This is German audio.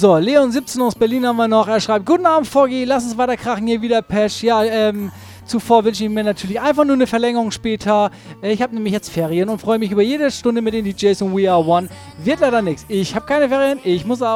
So, Leon17 aus Berlin haben wir noch. Er schreibt, guten Abend, Foggy, lass uns weiter krachen, hier wieder Pesch. Ja, zuvor wünsche ich mir natürlich einfach nur eine Verlängerung später. Ich habe nämlich jetzt Ferien und freue mich über jede Stunde mit den DJs und We Are One. Wird leider nichts. Ich habe keine Ferien, ich muss arbeiten.